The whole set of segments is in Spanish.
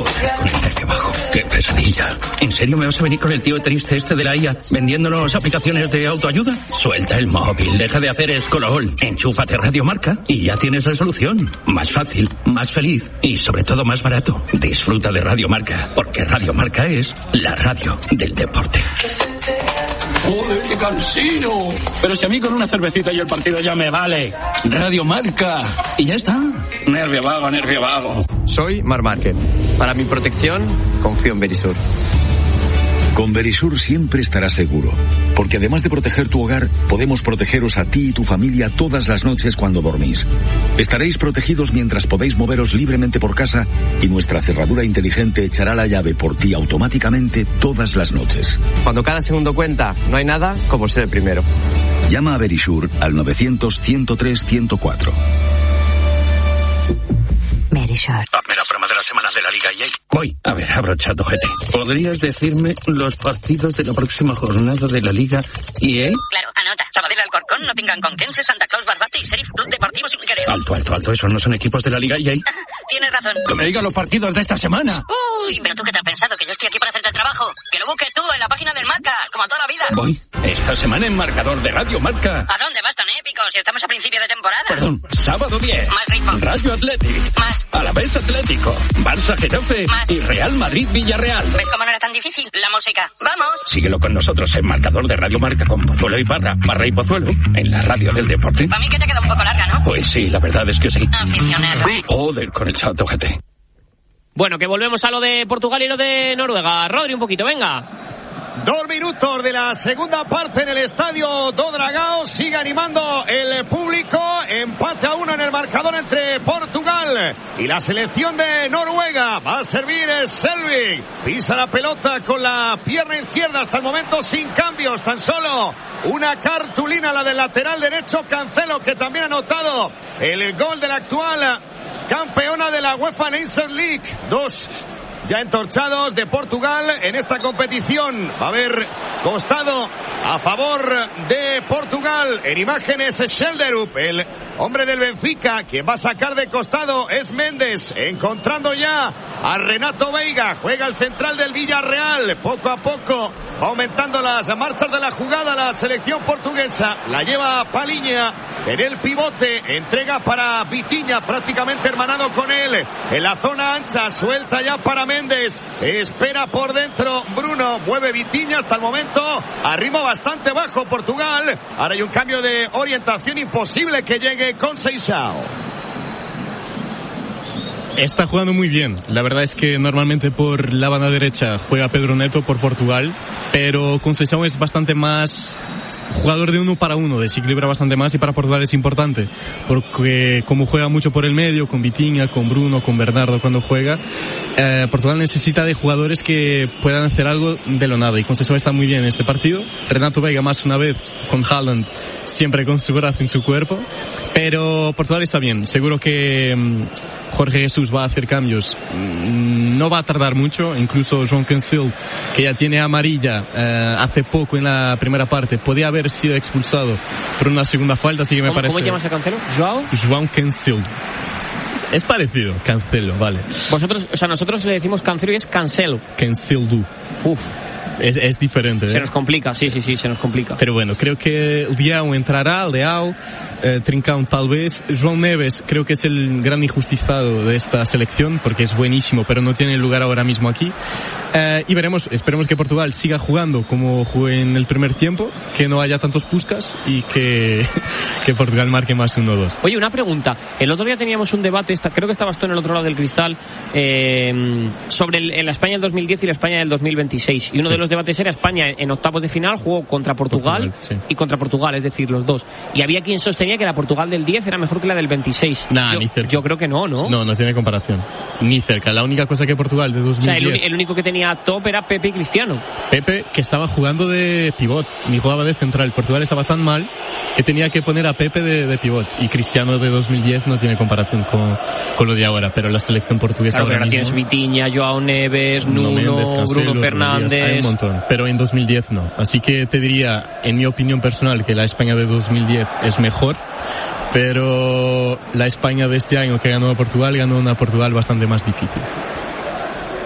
Joder, con el nervio bajo. ¡Qué pesadilla! ¿En serio me vas a venir con el tío triste este de la IA vendiéndonos aplicaciones de autoayuda? Suelta el móvil, deja de hacer escolol, enchúfate Radio Marca y ya tienes la solución. Más fácil, más feliz y sobre todo más barato. Disfruta de Radio Marca, porque Radio Marca es la radio del deporte. ¡Joder, qué cansino! Pero si a mí con una cervecita y el partido ya me vale. Radio Marca. Y ya está. Nervio vago, nervio vago. Soy Marc Márquez. Para mi protección, confío en Verisur. Con Verisur siempre estarás seguro, porque además de proteger tu hogar, podemos protegeros a ti y tu familia todas las noches cuando dormís. Estaréis protegidos mientras podéis moveros libremente por casa y nuestra cerradura inteligente echará la llave por ti automáticamente todas las noches. Cuando cada segundo cuenta, no hay nada como ser el primero. Llama a Verisur al 900-103-104. Verisur. Hazme la broma de la semana de la Liga EA. Voy. A ver, abro ChatGPT. ¿Podrías decirme los partidos de la próxima jornada de la Liga EA? Claro, anota. Sabadell, Alcorcón, Nottingham, Conquense, Santa Claus, Barbate y Sheriff Club Deportivo Sinquerer. Alto. ¿Esos no son equipos de la Liga EA? Tienes razón. Que me digan los partidos de esta semana. Uy, pero tú qué te has pensado, que yo estoy aquí para hacerte el trabajo. Que lo busques tú en la página del Marca, como toda la vida. Voy. Esta semana en marcador de Radio Marca. ¿A dónde vas tan épico si estamos a principio de temporada? Perdón, sábado 10. Más ritmo. Rayo Athletic. Más. Alavés Atlético. Barça Getafe. Más. Y Real Madrid Villarreal. ¿Ves cómo no era tan difícil? La música. ¡Vamos! Síguelo con nosotros en marcador de Radio Marca con Pozuelo y Parra y Pozuelo, en la radio del deporte. Para mí que te queda un poco larga, ¿no? Pues sí, la verdad es que sí. Aficionado. Joder, con el ChatGPT. Bueno, que volvemos a lo de Portugal y lo de Noruega. Rodri, un poquito, venga. 2 minutos de la segunda parte en el estadio do Dragao. Sigue animando el público. Empate a 1 en el marcador entre Portugal y la selección de Noruega. Va a servir Selvig. Pisa la pelota con la pierna izquierda. Hasta el momento sin cambios. Tan solo una cartulina, la del lateral derecho Cancelo, que también ha anotado el gol de la actual campeona de la UEFA Nations League. 2 ya entorchados de Portugal en esta competición. Va a haber costado a favor de Portugal. En imágenes Schelderup, el hombre del Benfica. Quien va a sacar de costado es Méndez, encontrando ya a Renato Veiga. Juega el central del Villarreal. Poco a poco va aumentando las marchas de la jugada la selección portuguesa. La lleva Palhinha en el pivote. Entrega para Vitinha, prácticamente hermanado con él. En la zona ancha, suelta ya para Méndez. Espera por dentro Bruno. Mueve Vitinha hasta el momento a ritmo bastante bajo Portugal. Ahora hay un cambio de orientación, imposible que llegue con Seixao. Está jugando muy bien. La verdad es que normalmente por la banda derecha juega Pedro Neto por Portugal, pero con Seixao es bastante más jugador de 1 para 1, desequilibra bastante más, y para Portugal es importante porque como juega mucho por el medio, con Vitinha, con Bruno, con Bernardo cuando juega, Portugal necesita de jugadores que puedan hacer algo de lo nada, y con Seixao está muy bien en este partido. Renato Veiga más una vez con Haaland, siempre con su brazo en su cuerpo, pero Portugal está bien. Seguro que Jorge Jesús va a hacer cambios, no va a tardar mucho. Incluso João Cancelo, que ya tiene amarilla hace poco en la primera parte, podía haber sido expulsado por una segunda falta, así que me parece... ¿Cómo llamas a Cancelo? João Cancelo. Es parecido, Cancelo, vale. Vosotros, o sea, nosotros le decimos Cancelo y es Cancelo. Cancelo. Uf. Es diferente. Se nos complica, sí, se nos complica. Pero bueno, creo que Leão entrará, Trincão tal vez. João Neves creo que es el gran injusticiado de esta selección, porque es buenísimo, pero no tiene lugar ahora mismo aquí. Y esperemos que Portugal siga jugando como jugó en el primer tiempo, que no haya tantos Puskas y que Portugal marque más 1-2. Oye, una pregunta. El otro día teníamos un debate, creo que estabas tú en el otro lado del cristal, sobre la España del 2010 y la España del 2026. Y uno de los debates era España en octavos de final jugó contra Portugal y contra Portugal, es decir, los dos. Y había quien sostenía que la Portugal del 10 era mejor que la del 26. Ni cerca. Yo creo que no. No tiene comparación. Ni cerca. La única cosa que Portugal de 2010... O sea, el único que tenía top era Pepe y Cristiano. Pepe, que estaba jugando de pivot, ni jugaba de central. Portugal estaba tan mal que tenía que poner a Pepe de pivot. Y Cristiano de 2010 no tiene comparación con lo de ahora. Pero la selección portuguesa ahora mismo... tienes Vitinha, João Neves, Nuno, Mendes, Cancelo, Bruno Fernández... Hay un montón. Pero en 2010 no. Así que te diría, en mi opinión personal, que la España de 2010 es mejor. Pero la España de este año que ganó a Portugal, ganó una Portugal bastante más difícil.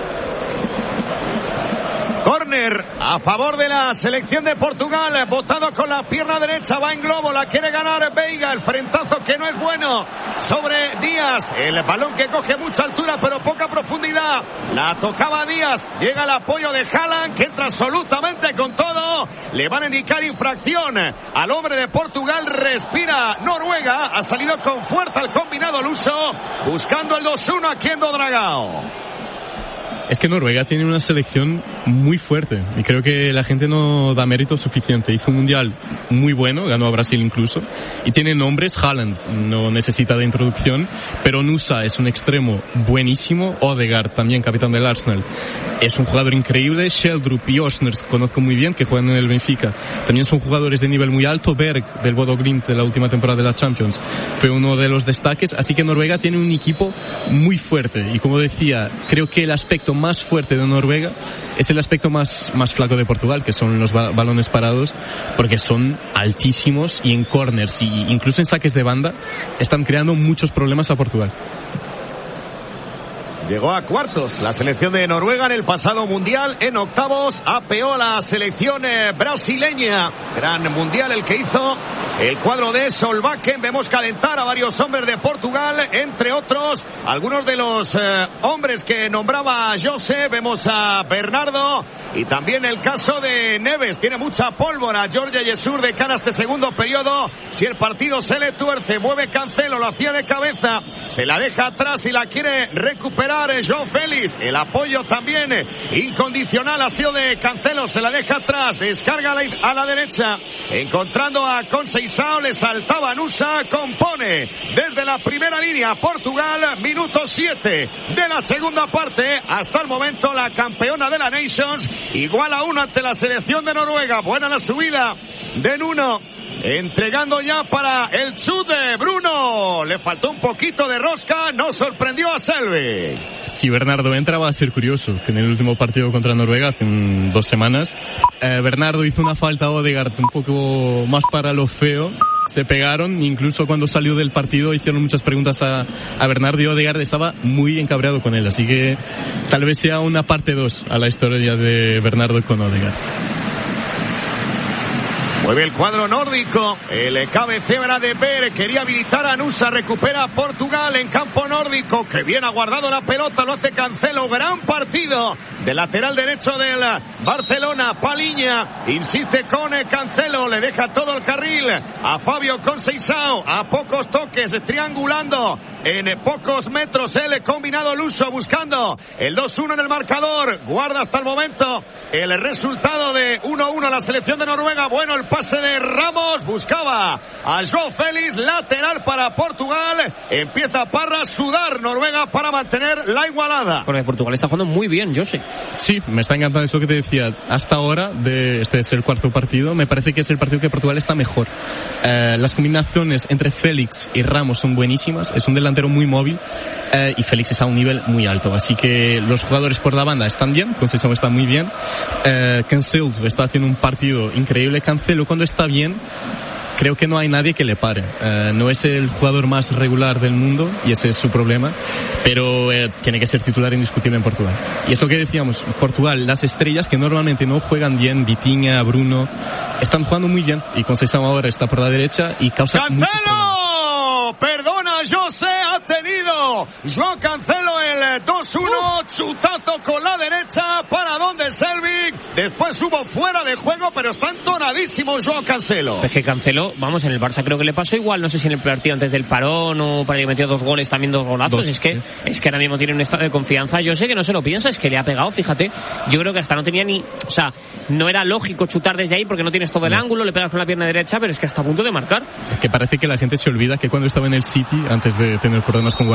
córner a favor de la selección de Portugal. Botado con la pierna derecha, va en globo, la quiere ganar Veiga. El frentazo que no es bueno sobre Díaz. El balón que coge mucha altura pero poca profundidad. La tocaba Díaz. Llega el apoyo de Haaland, que entra absolutamente con todo. Le van a indicar infracción al hombre de Portugal. Respira Noruega. Ha salido con fuerza el combinado luso, buscando el 2-1 aquí en Dragao. Es que Noruega tiene una selección muy fuerte y creo que la gente no da mérito suficiente. Hizo un mundial muy bueno, ganó a Brasil incluso, y tiene nombres. Haaland no necesita de introducción, pero Nusa es un extremo buenísimo. Odegaard, también capitán del Arsenal, es un jugador increíble. Sheldrup y Osners conozco muy bien, que juegan en el Benfica, también son jugadores de nivel muy alto. Berg, del Bodo Glimt, de la última temporada de la Champions, fue uno de los destaques. Así que Noruega tiene un equipo muy fuerte y, como decía, creo que el aspecto más fuerte de Noruega es el aspecto más flaco de Portugal, que son los balones parados, porque son altísimos, y en corners y incluso en saques de banda están creando muchos problemas a Portugal. Llegó a cuartos la selección de Noruega en el pasado mundial. En octavos apeó la selección brasileña. Gran mundial el que hizo el cuadro de Solbakken. Vemos calentar a varios hombres de Portugal, entre otros algunos de los hombres que nombraba José. Vemos a Bernardo y también el caso de Neves. Tiene mucha pólvora Jorge Jesus de cara a este segundo periodo. Si el partido se le tuerce, mueve Cancelo, lo hacía de cabeza, se la deja atrás y la quiere recuperar João Félix. El apoyo también incondicional ha sido de Cancelo, se la deja atrás, descarga a la derecha, encontrando a Conceição, le saltaba Nusa, compone desde la primera línea Portugal. Minuto 7 de la segunda parte. Hasta el momento la campeona de la Nations igual a 1 ante la selección de Noruega. Buena la subida de Nuno, entregando ya para el chut de Bruno. Le faltó un poquito de rosca, no sorprendió a Selvig. Si Bernardo entra va a ser curioso, que en el último partido contra Noruega, hace 2 semanas, Bernardo hizo una falta a Odegaard un poco más para lo feo. Se pegaron, incluso cuando salió del partido hicieron muchas preguntas a Bernardo, y Odegaard estaba muy encabreado con él. Así que tal vez sea una parte 2 a la historia de Bernardo con Odegaard. Mueve el cuadro nórdico, el cabecebra de Berg, quería habilitar a Nusa, recupera Portugal en campo nórdico, que bien ha guardado la pelota, lo hace Cancelo. Gran partido del lateral derecho del Barcelona. Paliña insiste con Cancelo, le deja todo el carril a Fabio Conceição, a pocos toques, triangulando en pocos metros el combinado luso, buscando el 2-1 en el marcador. Guarda hasta el momento el resultado de 1-1 la selección de Noruega. Bueno, el pase de Ramos, buscaba a João Félix, lateral para Portugal. Empieza Parra a sudar Noruega para mantener la igualada. Porque Portugal está jugando muy bien, yo sé. Sí, me está encantando, es lo que te decía. Hasta ahora, este es el cuarto partido, me parece que es el partido que Portugal está mejor. Las combinaciones entre Félix y Ramos son buenísimas, es un delantero muy móvil, y Félix está a un nivel muy alto, así que los jugadores por la banda están bien. Conceição está muy bien, Cancelo está haciendo un partido increíble. Cancelo, cuando está bien, creo que no hay nadie que le pare. No es el jugador más regular del mundo y ese es su problema, pero tiene que ser titular indiscutible en Portugal. Y es lo que decíamos, Portugal, las estrellas que normalmente no juegan bien, Vitinha, Bruno, están jugando muy bien, y Conceição ahora está por la derecha y causa ¡Cancelo! Perdona, José, ha tenido João Cancelo el 2-1, chutazo con la derecha para donde Selvig, después hubo fuera de juego, pero está entonadísimo João Cancelo. Es que Cancelo, vamos, en el Barça creo que le pasó igual, no sé si en el partido antes del parón o para que metió 2 goles, también 2 golazos, es que ahora mismo tiene un estado de confianza. Yo sé que no se lo piensa, es que le ha pegado, fíjate, yo creo que hasta no tenía ni, o sea, no era lógico chutar desde ahí porque no tienes todo el ángulo, le pegas con la pierna derecha, pero es que está a punto de marcar. Es que parece que la gente se olvida que cuando estaba en el City, antes de tener problemas con